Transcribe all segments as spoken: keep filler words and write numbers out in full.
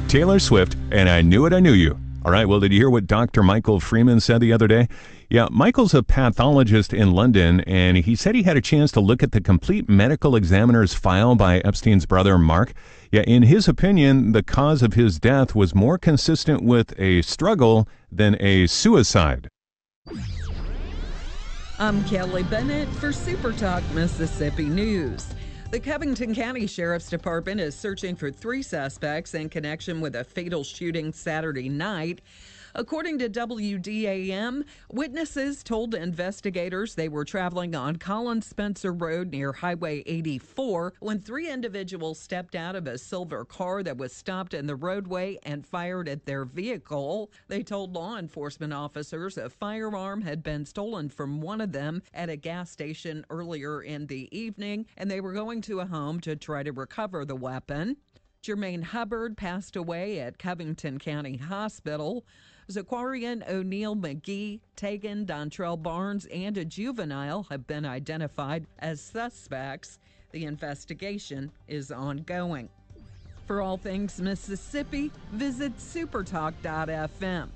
Taylor Swift, and I Knew It, I Knew You. All right, well, did you hear what Doctor Michael Freeman said the other day? Yeah, Michael's a pathologist in London, and he said he had a chance to look at the complete medical examiner's file by Epstein's brother, Mark. Yeah, in his opinion, the cause of his death was more consistent with a struggle than a suicide. I'm Kelly Bennett for Super Talk Mississippi News. The Covington County Sheriff's Department is searching for three suspects in connection with a fatal shooting Saturday night. According to W D A M, witnesses told investigators they were traveling on Collins Spencer Road near Highway eighty-four when three individuals stepped out of a silver car that was stopped in the roadway and fired at their vehicle. They told law enforcement officers a firearm had been stolen from one of them at a gas station earlier in the evening, and they were going to a home to try to recover the weapon. Jermaine Hubbard passed away at Covington County Hospital. Zaquarian O'Neill McGee, Tegan Dontrell Barnes, and a juvenile have been identified as suspects. The investigation is ongoing. For all things Mississippi, visit supertalk dot f m.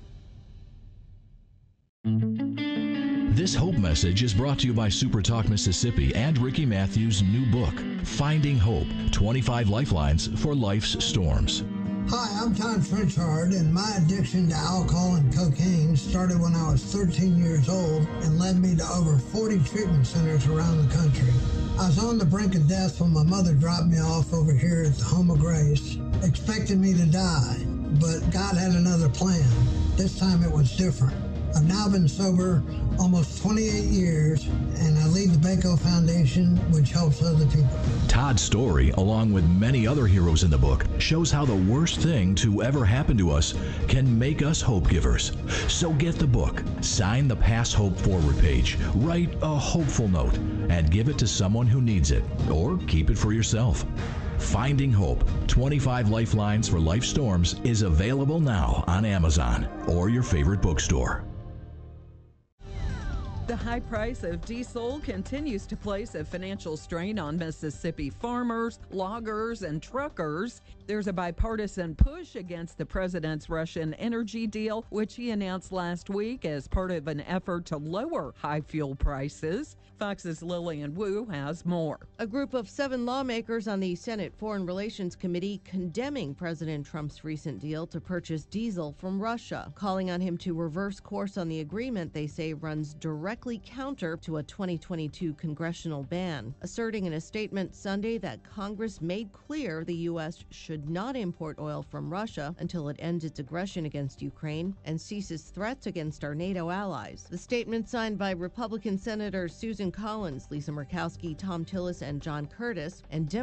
This Hope message is brought to you by SuperTalk Mississippi and Ricky Matthews' new book, Finding Hope, twenty-five Lifelines for Life's Storms. Hi, I'm Todd Frenchard, and my addiction to alcohol and cocaine started when I was thirteen years old and led me to over forty treatment centers around the country. I was on the brink of death when my mother dropped me off over here at the Home of Grace, expecting me to die, but God had another plan. This time it was different. I've now been sober almost twenty-eight years, and I lead the Baco Foundation, which helps other people. Todd's story, along with many other heroes in the book, shows how the worst thing to ever happen to us can make us hope givers. So get the book, sign the Pass Hope Forward page, write a hopeful note, and give it to someone who needs it, or keep it for yourself. Finding Hope, twenty-five Lifelines for Life Storms is available now on Amazon or your favorite bookstore. The high price of diesel continues to place a financial strain on Mississippi farmers, loggers, and truckers. There's a bipartisan push against the president's Russian energy deal, which he announced last week as part of an effort to lower high fuel prices. Fox's Lillian Wu has more. A group of seven lawmakers on the Senate Foreign Relations Committee condemning President Trump's recent deal to purchase diesel from Russia, calling on him to reverse course on the agreement they say runs directly counter to a twenty twenty-two congressional ban, asserting in a statement Sunday that Congress made clear the U S should not import oil from Russia until it ends its aggression against Ukraine and ceases threats against our NATO allies. The statement, signed by Republican Senators Susan Collins, Lisa Murkowski, Tom Tillis, and John Curtis, and